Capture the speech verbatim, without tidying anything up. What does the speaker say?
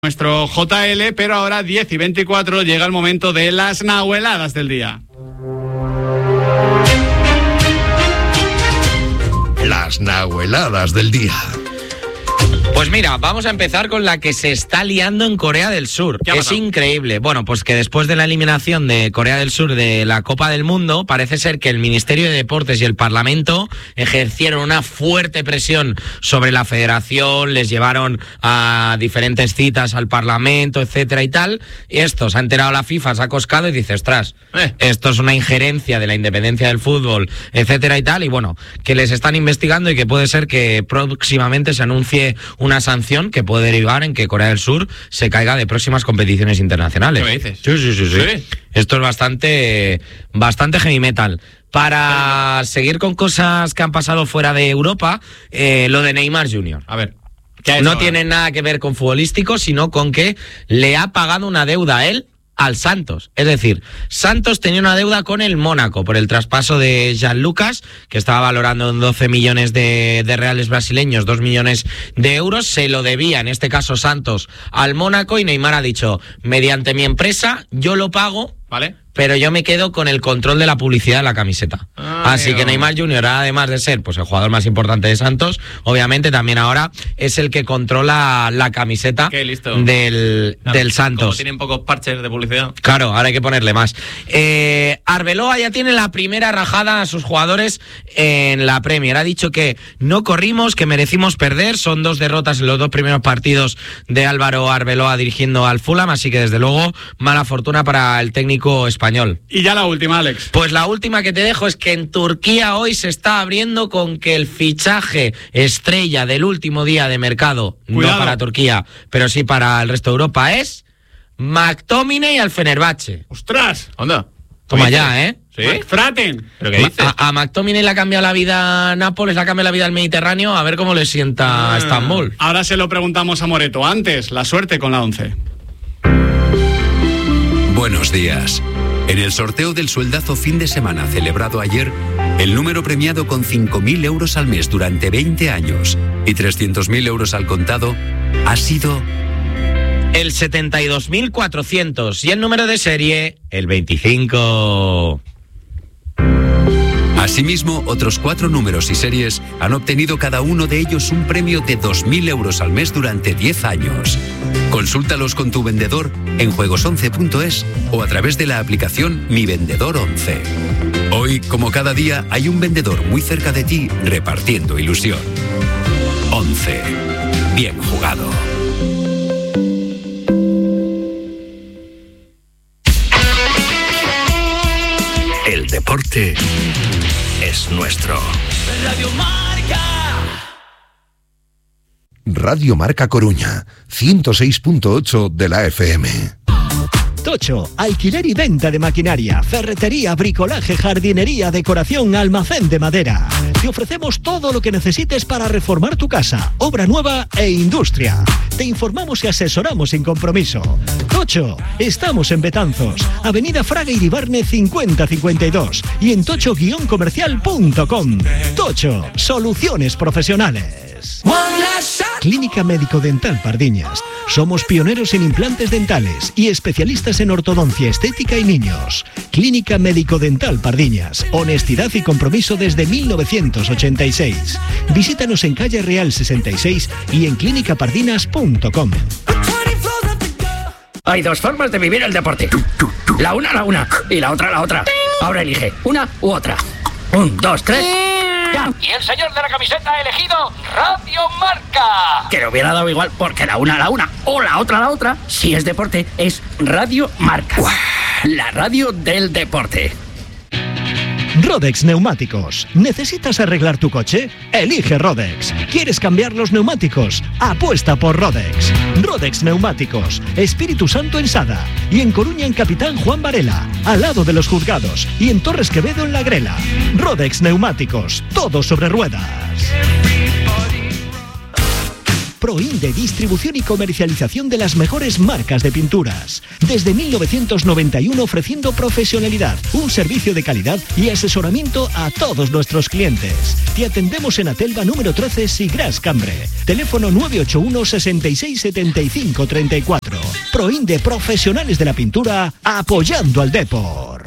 Nuestro J L, pero ahora diez y veinticuatro llega el momento de las nahueladas del día. Las nahueladas del día. Pues mira, vamos a empezar con la que se está liando en Corea del Sur. Es increíble. Bueno, pues que después de la eliminación de Corea del Sur de la Copa del Mundo, parece ser que el Ministerio de Deportes y el Parlamento ejercieron una fuerte presión sobre la federación, les llevaron a diferentes citas al Parlamento, etcétera y tal. Y esto, se ha enterado la FIFA, se ha coscado y dice, ostras, eh. esto es una injerencia de la independencia del fútbol, etcétera y tal. Y bueno, que les están investigando y que puede ser que próximamente se anuncie una sanción que puede derivar en que Corea del Sur se caiga de próximas competiciones internacionales. ¿Qué me dices? Sí, sí, sí, sí. ¿Sí? Esto es bastante, bastante heavy metal. Para seguir con cosas que han pasado fuera de Europa, eh, lo de Neymar junior A ver, ¿qué ha hecho? No tiene nada que ver con futbolístico, sino con que le ha pagado una deuda a él al Santos. Es decir, Santos tenía una deuda con el Mónaco por el traspaso de Jean Lucas, que estaba valorando en doce millones de, de reales brasileños, dos millones de euros. Se lo debía, en este caso Santos, al Mónaco, y Neymar ha dicho, mediante mi empresa, yo lo pago, ¿vale? Pero yo me quedo con el control de la publicidad de la camiseta. Ah, Así que Neymar junior, además de ser pues el jugador más importante de Santos, obviamente también ahora es el que controla la camiseta del, claro, del Santos. Como tienen pocos parches de publicidad. Claro, ahora hay que ponerle más. Eh, Arbeloa ya tiene la primera rajada a sus jugadores en la Premier. Ha dicho que no corrimos, que merecimos perder. Son dos derrotas en los dos primeros partidos de Álvaro Arbeloa dirigiendo al Fulham, así que desde luego mala fortuna para el técnico español. Español. Y ya la última, Alex. Pues la última que te dejo es que en Turquía hoy se está abriendo con que el fichaje estrella del último día de mercado, Cuidado. no para Turquía, pero sí para el resto de Europa, es McTominay al Fenerbahce. ¡Ostras! ¿Onda? Toma ya, ¿eh? ¿Sí? McFraten. ¿Pero qué dices? A, a McTominay le ha cambiado la vida a Nápoles, le ha cambiado la vida al Mediterráneo, a ver cómo le sienta a ah. Estambul. Ahora se lo preguntamos a Moreto. Antes, la suerte con la once. Buenos días. En el sorteo del sueldazo fin de semana celebrado ayer, el número premiado con cinco mil euros al mes durante veinte años y trescientos mil euros al contado ha sido el setenta y dos mil cuatrocientos y el número de serie el veinticinco. Asimismo, otros cuatro números y series han obtenido cada uno de ellos un premio de dos mil euros al mes durante diez años. Consúltalos con tu vendedor en juegos once punto es o a través de la aplicación Mi Vendedor once. Hoy, como cada día, hay un vendedor muy cerca de ti repartiendo ilusión. once. Bien jugado. El deporte es nuestro. Radio Marca. Radio Marca Coruña, ciento seis punto ocho de la F M. Tocho, alquiler y venta de maquinaria, ferretería, bricolaje, jardinería, decoración, almacén de madera. Te ofrecemos todo lo que necesites para reformar tu casa, obra nueva e industria. Te informamos y asesoramos sin compromiso. Tocho, estamos en Betanzos, Avenida Fraga Iribarne cincuenta cincuenta y dos y en tocho guion comercial punto com. Tocho, soluciones profesionales. Clínica Médico Dental Pardiñas. Somos pioneros en implantes dentales y especialistas en ortodoncia estética y niños. Clínica Médico Dental Pardiñas. Honestidad y compromiso desde mil novecientos ochenta y seis. Visítanos en calle Real sesenta y seis y en clínica pardinas punto com. Hay dos formas de vivir el deporte. La una, la una, y la otra, la otra. Ahora elige una u otra. Un, dos, tres... ¡Ya! Y el señor de la camiseta ha elegido Radio Marca. Que le hubiera dado igual, porque la una, la una, o la otra, la otra, si es deporte, es Radio Marca. ¡Uah! La radio del deporte. Rodex Neumáticos. ¿Necesitas arreglar tu coche? Elige Rodex. ¿Quieres cambiar los neumáticos? Apuesta por Rodex. Rodex Neumáticos. Espíritu Santo en Sada. Y en Coruña en Capitán Juan Varela. Al lado de los juzgados. Y en Torres Quevedo en La Grela. Rodex Neumáticos. Todo sobre ruedas. Proinde, distribución y comercialización de las mejores marcas de pinturas. Desde mil novecientos noventa y uno ofreciendo profesionalidad, un servicio de calidad y asesoramiento a todos nuestros clientes. Te atendemos en Atelva número trece, Sigras Cambre. Teléfono nueve ocho uno, sesenta y seis, setenta y cinco, treinta y cuatro. Proinde, profesionales de la pintura, apoyando al deporte.